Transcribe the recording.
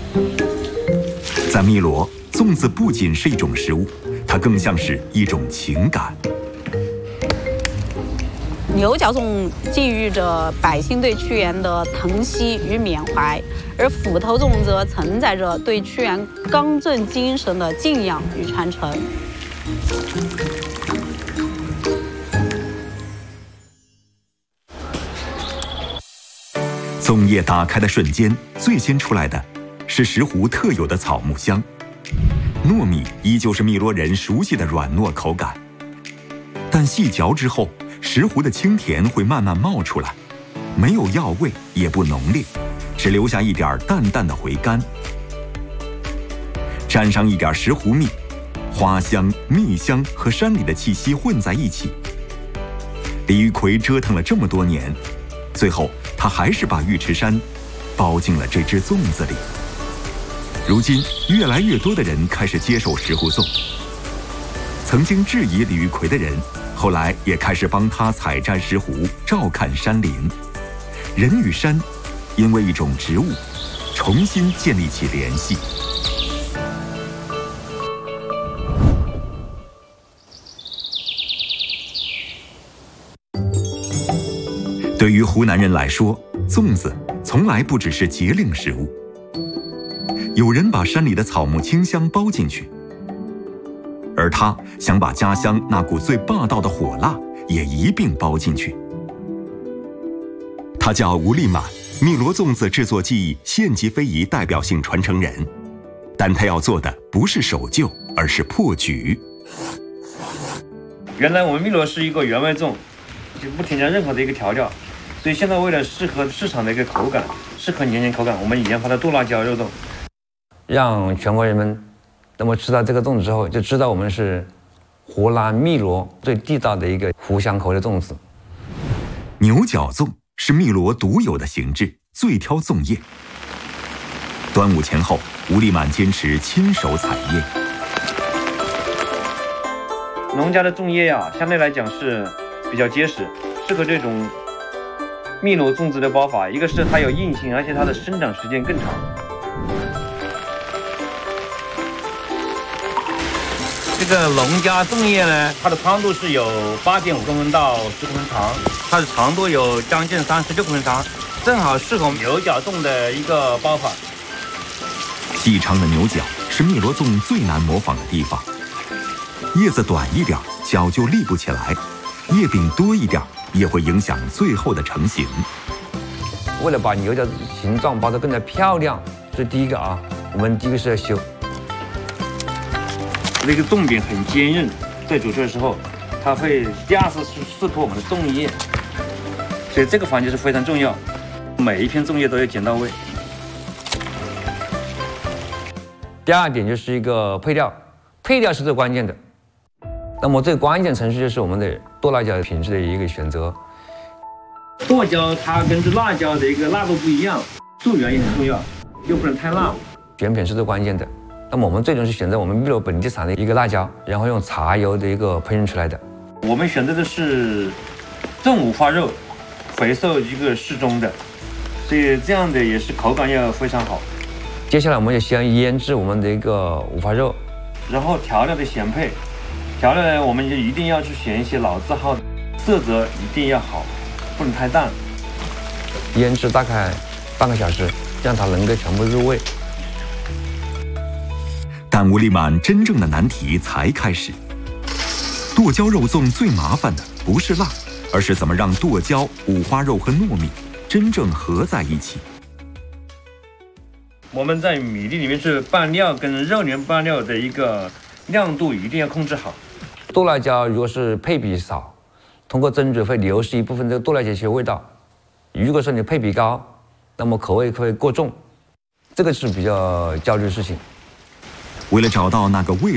在汨罗，粽子不仅是一种食物，它更像是一种情感。 牛角粽寄予着百姓对屈原的疼惜与缅怀，而斧头粽则承载着对屈原刚正精神的敬仰与传承。 粽叶打开的瞬间，最先出来的是石斛特有的草木香，糯米依旧是汨罗人熟悉的软糯口感，但细嚼之后，石斛的清甜会慢慢冒出来，没有药味，也不浓烈，只留下一点淡淡的回甘。蘸上一点石斛蜜，花香、蜜香和山里的气息混在一起。李玉奎折腾了这么多年，最后他还是把尉迟山包进了这只粽子里。如今，越来越多的人开始接受石斛粽。曾经质疑李玉奎的人，后来也开始帮他采摘石斛，照看山林。人与山，因为一种植物，重新建立起联系。对于湖南人来说，粽子从来不只是节令食物。有人把山里的草木清香包进去，而他想把家乡那股最霸道的火辣也一并包进去。他叫吴立满，汨罗粽子制作技艺县级非遗代表性传承人，但他要做的不是守旧，而是破局。 原来我们汨罗是一个原味粽，就不添加任何的一个调料，所以现在为了适合市场的一个口感，适合年轻口感，我们研发的剁辣椒肉粽，让全国人们那么吃到这个粽子之后，就知道我们是湖南汨罗最地道的一个湖湘口的粽子。 牛角粽是汨罗独有的形制，最挑粽叶。端午前后，吴立满坚持亲手采叶。 农家的粽叶呀，相对来讲是比较结实，适合这种汨罗粽子的包法。一个是它有硬性，而且它的生长时间更长。这个农家粽叶呢，它的宽度是有8.5公分到10公分长，它的长度有将近36公分长，正好适合牛角粽的一个包法。 细长的牛角是汨罗粽最难模仿的地方，叶子短一点，角就立不起来；叶柄多一点，也会影响最后的成型。 为了把牛角形状包得更加漂亮，这第一个啊，我们第一个是要修。那个粽柄很坚韧，在煮出的时候，它会第二次撕破我们的粽叶，所以这个环节是非常重要，每一片粽叶都要剪到位。第二点就是一个配料，配料是最关键的。那么最关键程序就是我们的剁辣椒品质的一个选择。剁椒它跟这辣椒的一个辣度不一样，溯源也很重要，又不能太辣，选品是最关键的。那么我们最终是选择我们汨罗本地产的一个辣椒，然后用茶油的一个烹饪出来的。我们选择的是正五花肉，肥瘦一个适中的，所以这样的也是口感要非常好。接下来我们就先腌制我们的一个五花肉，然后调料的选配，调料呢我们就一定要去选一些老字号的，色泽一定要好，不能太淡。腌制大概半个小时，让它能够全部入味。 但吴立满真正的难题才开始。剁椒肉粽最麻烦的不是辣，而是怎么让剁椒、五花肉和糯米真正合在一起。 我们在米粒里面是拌料跟肉里面拌料的一个亮度一定要控制好。剁辣椒如果是配比少，通过蒸煮会流失一部分这个剁辣椒一些味道；如果说你配比高，那么口味会过重，这个是比较焦虑的事情。 为了找到那个味